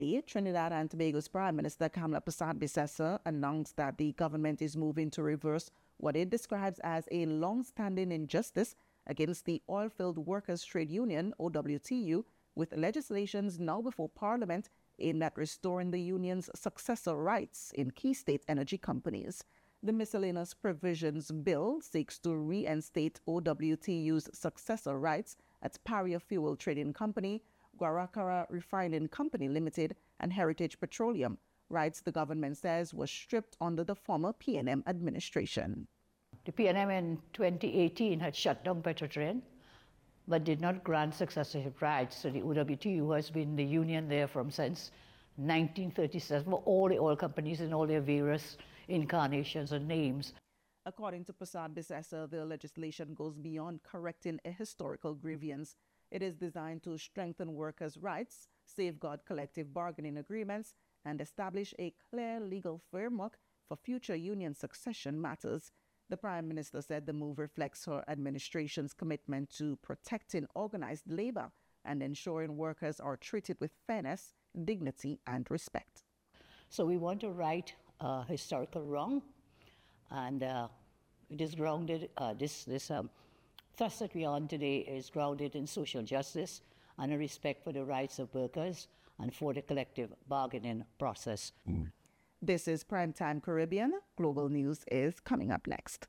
Trinidad and Tobago's Prime Minister Kamla Persad-Bissessar announced that the government is moving to reverse what it describes as a long-standing injustice against the Oilfield Workers Trade Union, OWTU, with legislations now before Parliament aimed at restoring the union's successor rights in key state energy companies. The Miscellaneous Provisions Bill seeks to reinstate OWTU's successor rights at Paria Fuel Trading Company, Guaracara Refining Company Limited, and Heritage Petroleum, rights the government says were stripped under the former PNM administration. The PNM in 2018 had shut down Petrotrin, but did not grant successorship rights. So the OWTU has been the union there since 1937 for all the oil companies in all their various incarnations and names. According to Persad-Bissessar, the legislation goes beyond correcting a historical grievance. It is designed to strengthen workers' rights, safeguard collective bargaining agreements, and establish a clear legal framework for future union succession matters. The Prime Minister said the move reflects her administration's commitment to protecting organized labor and ensuring workers are treated with fairness, dignity, and respect. So we want to right a historical wrong, and it is grounded, this thrust that we are on today is grounded in social justice and a respect for the rights of workers and for the collective bargaining process. This is Primetime Caribbean. Global News is coming up next.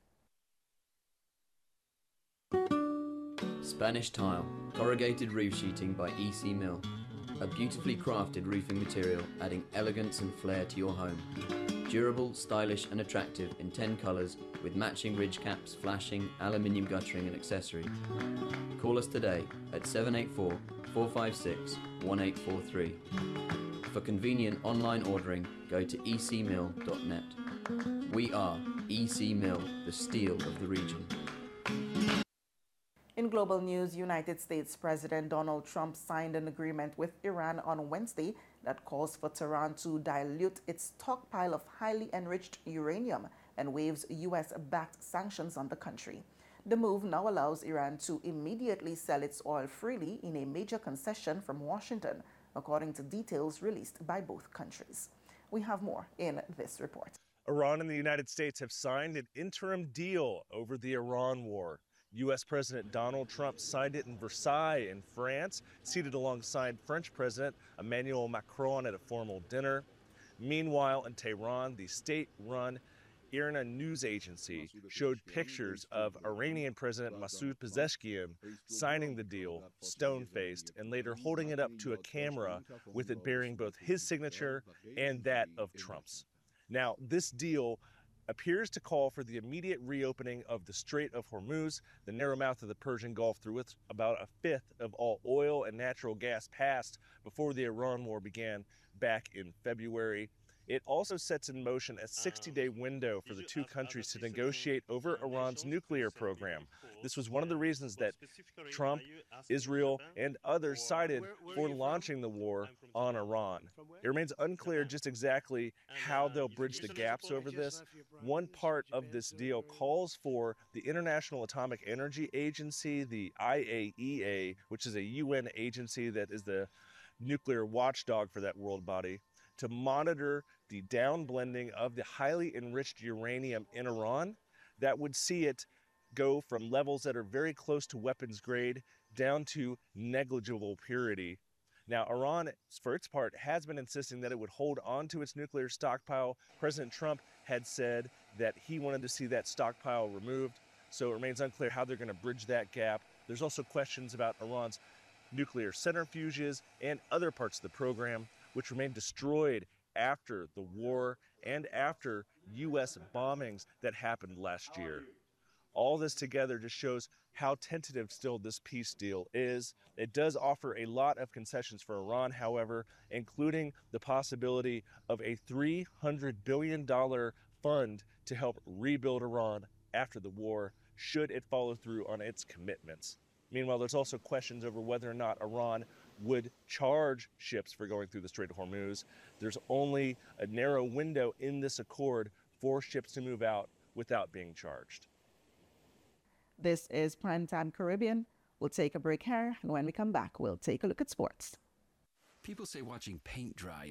Spanish Tile, corrugated roof sheeting by EC Mill. A beautifully crafted roofing material adding elegance and flair to your home. Durable, stylish and attractive in 10 colours with matching ridge caps, flashing, aluminium guttering and accessory. Call us today at 784 456 1843. For convenient online ordering, go to ecmill.net. We are EC Mill, the steel of the region. In global news, United States President Donald Trump signed an agreement with Iran on Wednesday that calls for Tehran to dilute its stockpile of highly enriched uranium and waives U.S.-backed sanctions on the country. The move now allows Iran to immediately sell its oil freely in a major concession from Washington, according to details released by both countries. We have more in this report. Iran and the United States have signed an interim deal over the Iran war. U.S. President Donald Trump signed it in Versailles in France, seated alongside French President Emmanuel Macron at a formal dinner. Meanwhile, in Tehran, the state-run IRNA news agency showed pictures of Iranian President Masoud Pezeshkian signing the deal, stone-faced, and later holding it up to a camera with it bearing both his signature and that of Trump's. Now, this deal appears to call for the immediate reopening of the Strait of Hormuz, the narrow mouth of the Persian Gulf through which about a fifth of all oil and natural gas passed before the Iran war began back in February. It also sets in motion a 60-day window for the two countries to negotiate over Iran's nuclear program. This was one of the reasons that Trump, Israel, and others cited for launching the war on Iran. It remains unclear just exactly how they'll bridge the gaps over this. One part of this deal calls for the International Atomic Energy Agency, the IAEA, which is a UN agency that is the nuclear watchdog for that world body, to monitor the downblending of the highly enriched uranium in Iran that would see it go from levels that are very close to weapons grade down to negligible purity. Now, Iran, for its part, has been insisting that it would hold on to its nuclear stockpile. President Trump had said that he wanted to see that stockpile removed, so it remains unclear how they're going to bridge that gap. There's also questions about Iran's nuclear centrifuges and other parts of the program, which remain destroyed after the war and after U.S. bombings that happened last year. All this together just shows how tentative still this peace deal is. It does offer a lot of concessions for Iran, however, including the possibility of a $300 billion fund to help rebuild Iran after the war, should it follow through on its commitments. Meanwhile, there's also questions over whether or not Iran would charge ships for going through the Strait of Hormuz. There's only a narrow window in this accord for ships to move out without being charged. This is Primetime Caribbean. We'll take a break here, and when we come back, we'll take a look at sports. People say watching paint dry